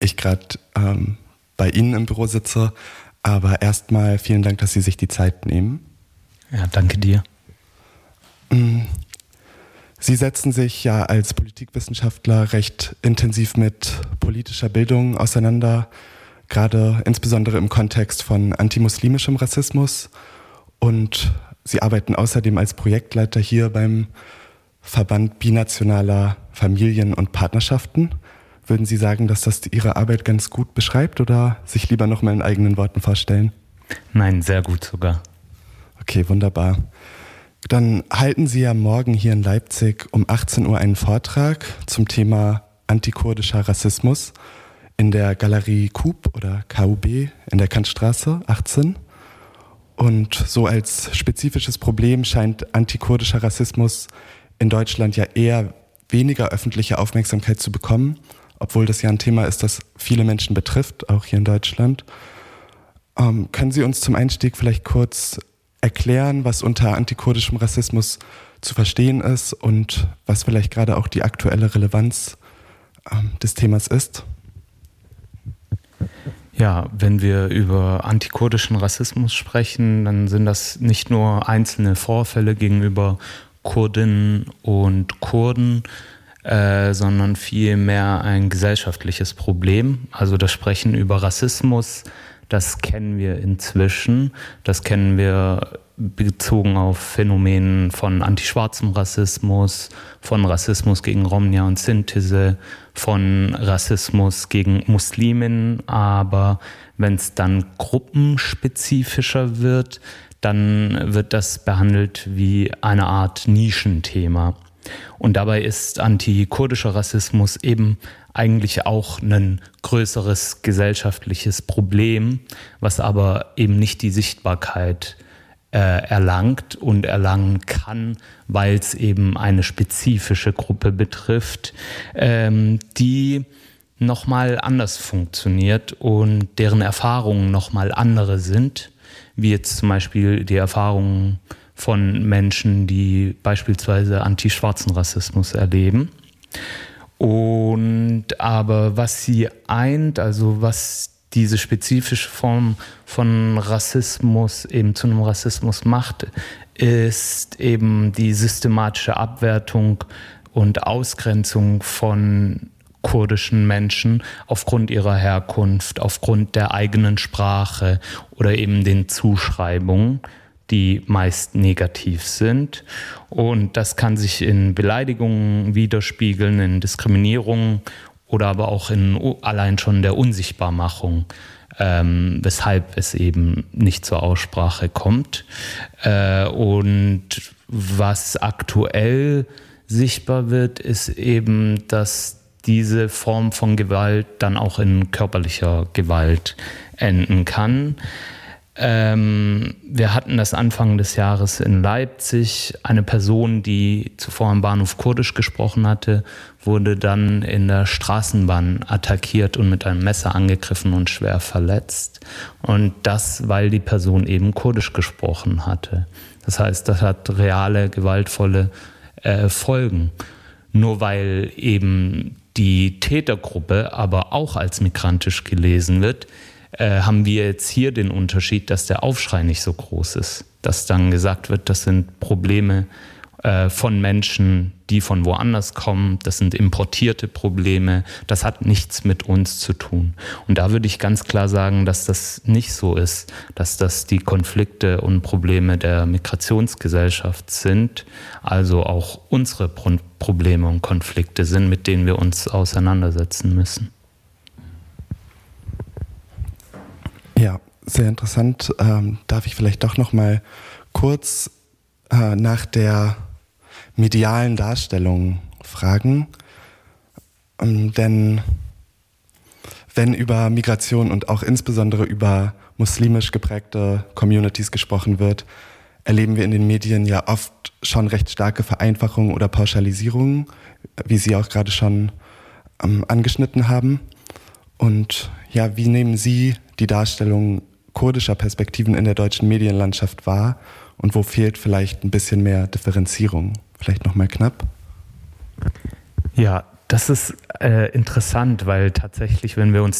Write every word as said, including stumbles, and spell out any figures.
ich gerade ähm, bei Ihnen im Büro sitze. Aber erstmal vielen Dank, dass Sie sich die Zeit nehmen. Ja, danke dir. Sie setzen sich ja als Politikwissenschaftler recht intensiv mit politischer Bildung auseinander, gerade insbesondere im Kontext von antimuslimischem Rassismus. Und Sie arbeiten außerdem als Projektleiter hier beim Verband binationaler Familien und Partnerschaften. Würden Sie sagen, dass das Ihre Arbeit ganz gut beschreibt oder sich lieber noch mal in eigenen Worten vorstellen? Nein, sehr gut sogar. Okay, wunderbar. Dann halten Sie ja morgen hier in Leipzig um achtzehn Uhr einen Vortrag zum Thema antikurdischer Rassismus in der Galerie Kub oder K U B in der Kantstraße achtzehn. Und so als spezifisches Problem scheint antikurdischer Rassismus in Deutschland ja eher weniger öffentliche Aufmerksamkeit zu bekommen, obwohl das ja ein Thema ist, das viele Menschen betrifft, auch hier in Deutschland. Ähm, können Sie uns zum Einstieg vielleicht kurz erklären, was unter antikurdischem Rassismus zu verstehen ist und was vielleicht gerade auch die aktuelle Relevanz ähm, des Themas ist? Ja, wenn wir über antikurdischen Rassismus sprechen, dann sind das nicht nur einzelne Vorfälle gegenüber Kurdinnen und Kurden, äh, sondern vielmehr ein gesellschaftliches Problem. Also das Sprechen über Rassismus, das kennen wir inzwischen. Das kennen wir bezogen auf Phänomenen von antischwarzem Rassismus, von Rassismus gegen Romnia und Sintise, von Rassismus gegen Musliminnen. Aber wenn es dann gruppenspezifischer wird, dann wird das behandelt wie eine Art Nischenthema. Und dabei ist antikurdischer Rassismus eben eigentlich auch ein größeres gesellschaftliches Problem, was aber eben nicht die Sichtbarkeit äh, erlangt und erlangen kann, weil es eben eine spezifische Gruppe betrifft, ähm, die nochmal anders funktioniert und deren Erfahrungen nochmal andere sind, wie jetzt zum Beispiel die Erfahrungen von Menschen, die beispielsweise antischwarzen Rassismus erleben. Und aber was sie eint, also was diese spezifische Form von Rassismus eben zu einem Rassismus macht, ist eben die systematische Abwertung und Ausgrenzung von kurdischen Menschen aufgrund ihrer Herkunft, aufgrund der eigenen Sprache oder eben den Zuschreibungen, die meist negativ sind. Und das kann sich in Beleidigungen widerspiegeln, in Diskriminierung oder aber auch in allein schon der Unsichtbarmachung, ähm, weshalb es eben nicht zur Aussprache kommt. Äh, und was aktuell sichtbar wird, ist eben, dass diese Form von Gewalt dann auch in körperlicher Gewalt enden kann. Ähm, wir hatten das Anfang des Jahres in Leipzig. Eine Person, die zuvor am Bahnhof Kurdisch gesprochen hatte, wurde dann in der Straßenbahn attackiert und mit einem Messer angegriffen und schwer verletzt. Und das, weil die Person eben Kurdisch gesprochen hatte. Das heißt, das hat reale, gewaltvolle äh, Folgen. Nur weil eben die Tätergruppe aber auch als migrantisch gelesen wird, Äh, haben wir jetzt hier den Unterschied, dass der Aufschrei nicht so groß ist. Dass dann gesagt wird, das sind Probleme äh, von Menschen, die von woanders kommen, das sind importierte Probleme, das hat nichts mit uns zu tun. Und da würde ich ganz klar sagen, dass das nicht so ist, dass das die Konflikte und Probleme der Migrationsgesellschaft sind, also auch unsere Pro- Probleme und Konflikte sind, mit denen wir uns auseinandersetzen müssen. Ja, sehr interessant. Ähm, darf ich vielleicht doch noch mal kurz äh, nach der medialen Darstellung fragen? Ähm, denn wenn über Migration und auch insbesondere über muslimisch geprägte Communities gesprochen wird, erleben wir in den Medien ja oft schon recht starke Vereinfachungen oder Pauschalisierungen, wie Sie auch gerade schon ähm, angeschnitten haben. Und ja, wie nehmen Sie die Darstellung kurdischer Perspektiven in der deutschen Medienlandschaft wahr und wo fehlt vielleicht ein bisschen mehr Differenzierung? Vielleicht noch mal knapp? Ja, Das ist äh, interessant, weil tatsächlich, wenn wir uns